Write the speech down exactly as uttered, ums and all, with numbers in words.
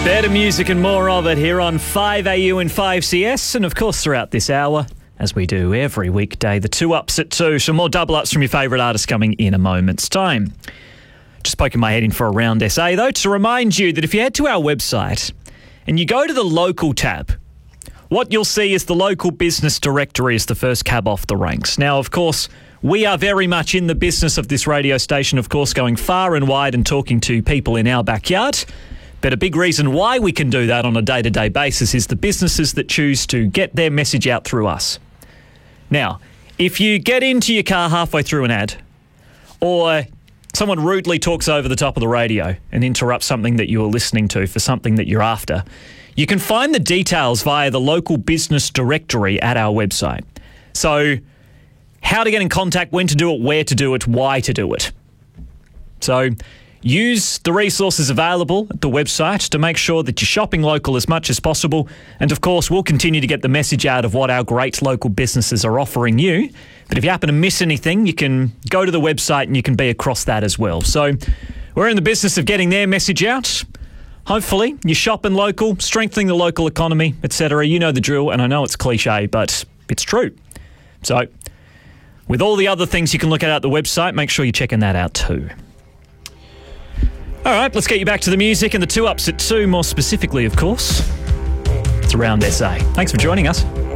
Better music and more of it here on five A U and five C S, and of course throughout this hour, as we do every weekday, the two ups at two. Some more double ups from your favourite artists coming in a moment's time. Just poking my head in for a round S A though, to remind you that if you head to our website and you go to the local tab, what you'll see is the local business directory is the first cab off the ranks. Now, of course, we are very much in the business of this radio station, of course, going far and wide and talking to people in our backyard. But a big reason why we can do that on a day-to-day basis is the businesses that choose to get their message out through us. Now, if you get into your car halfway through an ad, or someone rudely talks over the top of the radio and interrupts something that you were listening to for something that you're after, you can find the details via the local business directory at our website. So, how to get in contact, when to do it, where to do it, why to do it. So, use the resources available at the website to make sure that you're shopping local as much as possible. And of course, we'll continue to get the message out of what our great local businesses are offering you. But if you happen to miss anything, you can go to the website and you can be across that as well. So we're in the business of getting their message out. Hopefully, you're shopping local, strengthening the local economy, et cetera. You know the drill, and I know it's cliche, but it's true. So with all the other things you can look at at the website, make sure you're checking that out too. All right, let's get you back to the music and the two ups at two, more specifically, of course. It's Around S A. Thanks for joining us.